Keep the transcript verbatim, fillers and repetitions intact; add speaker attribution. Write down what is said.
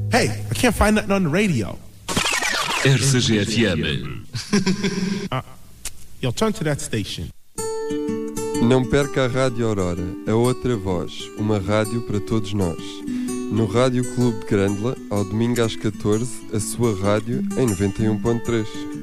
Speaker 1: Hey, I can't find nothing on the radio.
Speaker 2: R C G F M.
Speaker 1: Uh, yo, turn to that station.
Speaker 3: Não perca a Rádio Aurora, a outra voz, uma rádio para todos nós. No Rádio Clube de Grândola, ao domingo às catorze, a sua rádio em noventa e um ponto três.